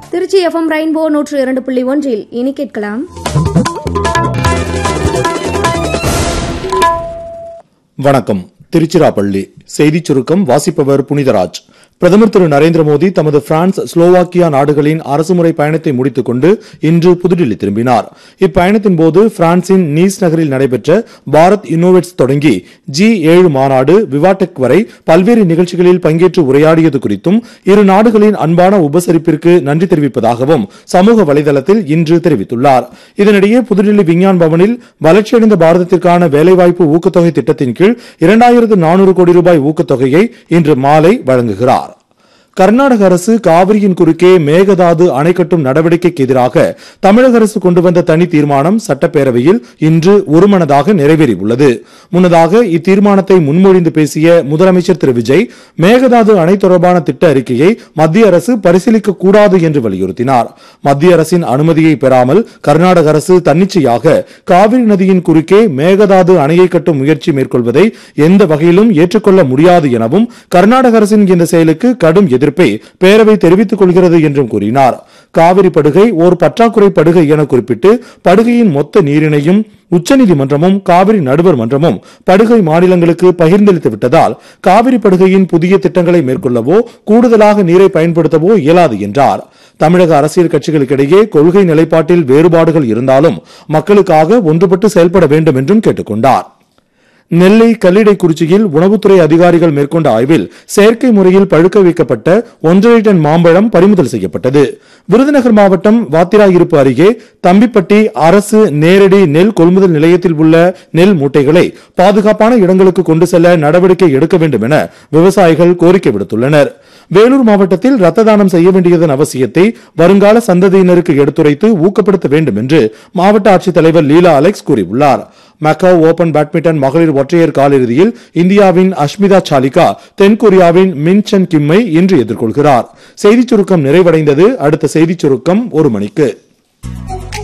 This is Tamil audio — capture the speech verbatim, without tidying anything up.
திருச்சி எஃப்எம் ரெயின்போ நூற்று இரண்டு புள்ளி ஒன்றில் இனி கேட்கலாம். வணக்கம். திருச்சிராப்பள்ளி செய்திச் சுருக்கம் வாசிப்பவர் புனிதராஜ். பிரதமர் திரு நரேந்திர மோடி தமது பிரான்ஸ், ஸ்லோவாக்கியா நாடுகளின் அரசுமுறை பயணத்தை முடித்துக் கொண்டு இன்று புதுடில்லி திரும்பினார். இப்பயணத்தின் போது பிரான்சின் நீஸ் நகரில் நடைபெற்ற பாரத் இன்னோவேட்ஸ் தொடங்கி ஜி ஏழு மாநாடு, விவாடெக் வரை பல்வேறு நிகழ்ச்சிகளில் பங்கேற்று உரையாடியது குறித்தும் இரு நாடுகளின் அன்பான உபசரிப்பிற்கு நன்றி தெரிவிப்பதாகவும் சமூக வலைதளத்தில் இன்று தெரிவித்துள்ளார். இதனிடையே புதுடில்லி விஞ்ஞான் பவனில் வளர்ச்சியடைந்த பாரதத்திற்கான வேலைவாய்ப்பு ஊக்கத்தொகை திட்டத்தின் கீழ் இரண்டாயிரத்து நானூறு கோடி ரூபாய் ஊக்கத்தொகையை இன்று மாலை வழங்குகிறார். கர்நாடக அரசு காவிரியின் குறுக்கே மேகதாது அணை கட்டும் நடவடிக்கைக்கு எதிராக தமிழக அரசு கொண்டு வந்த தனி தீர்மானம் சட்டப்பேரவையில் இன்று ஒருமனதாக நிறைவேறியுள்ளது. முன்னதாக இத்தீர்மானத்தை முன்மொழிந்து பேசிய முதலமைச்சர் திரு விஜய், மேகதாது அணை தொடர்பான திட்ட அறிக்கையை மத்திய அரசு பரிசீலிக்க கூடாது என்று வலியுறுத்தினார். மத்திய அரசின் அனுமதியை பெறாமல் கர்நாடக அரசு தன்னிச்சையாக காவிரி நதியின் குறுக்கே மேகதாது அணையை கட்டும் முயற்சி மேற்கொள்வதை எந்த வகையிலும் ஏற்றுக்கொள்ள முடியாது எனவும், கர்நாடக அரசின் இந்த செயலுக்கு கடும் எதிர்ப்பை பேரவை தெரிவித்துக் கொள்கிறது என்றும் கூறினார். காவிரி படுகை ஓர் பற்றாக்குறை படுகை என குறிப்பிட்டு படுகையின் மொத்த நீரினையும் உச்சநீதிமன்றமும் காவிரி நடுவர் மன்றமும் படுகை மாநிலங்களுக்கு பகிர்ந்தளித்து விட்டதால் காவிரி படுகையின் புதிய திட்டங்களை மேற்கொள்ளவோ கூடுதலாக நீரை பயன்படுத்தவோ இயலாது என்றார். தமிழக அரசியல் கட்சிகளுக்கிடையே கொள்கை நிலைப்பாட்டில் வேறுபாடுகள் இருந்தாலும் மக்களுக்காக ஒன்றுபட்டு செயல்பட வேண்டும் என்றும் கேட்டுக் கொண்டார். நெல்லை கல்லிடைக்குறிச்சியில் உணவுத்துறை அதிகாரிகள் மேற்கொண்ட ஆய்வில் செயற்கை முறையில் பழுக்க வைக்கப்பட்ட ஒன்றரை டன் மாம்பழம் பறிமுதல் செய்யப்பட்டது. விருதுநகர் மாவட்டம் வாத்திராயிருப்பு அருகே தம்பிப்பட்டி அரசு நேரடி நெல் கொள்முதல் நிலையத்தில் உள்ள நெல் மூட்டைகளை பாதுகாப்பான இடங்களுக்கு கொண்டு செல்ல நடவடிக்கை எடுக்க வேண்டும் என விவசாயிகள் கோரிக்கை விடுத்துள்ளனர். வேலூர் மாவட்டத்தில் ரத்த தானம் செய்ய வேண்டியதன் அவசியத்தை வருங்கால சந்ததியினருக்கு எடுத்துரைத்து ஊக்கப்படுத்த வேண்டும் என்று மாவட்ட ஆட்சித்தலைவர் லீலா அலெக்ஸ் கூறியுள்ளார். மக்காவ் ஓபன் பேட்மிண்டன் மகளிர் ஒற்றையர் காலிறுதியில் இந்தியாவின் அஷ்மிதா சாலிகா தென்கொரியாவின் மின் சென் கிம்மை இன்று எதிர்கொள்கிறார். செய்திச் சுருக்கம் நிறைவடைந்தது. அடுத்த செய்திச் சுருக்கம் ஒரு மணிக்கு.